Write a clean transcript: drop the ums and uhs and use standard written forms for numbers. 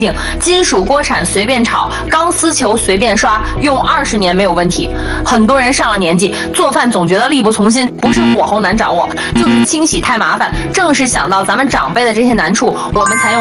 金属锅铲随便炒，钢丝球随便刷，用20年没有问题。很多人上了年纪，做饭总觉得力不从心，不是火候难掌握，就是清洗太麻烦。正是想到咱们长辈的这些难处，我们才用